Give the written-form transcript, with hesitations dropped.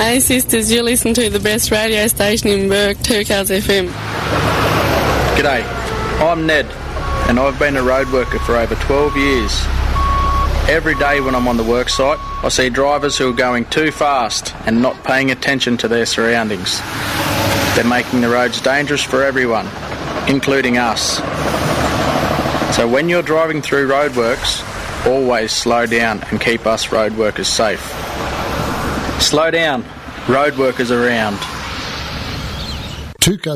Hey sisters, you listen to the best radio station in Bourke, 2Cars FM. G'day, I'm Ned, and I've been a road worker for over 12 years. Every day when I'm on the work site, I see drivers who are going too fast and not paying attention to their surroundings. They're making the roads dangerous for everyone, including us. So when you're driving through roadworks, always slow down and keep us road workers safe. Slow down, road workers around.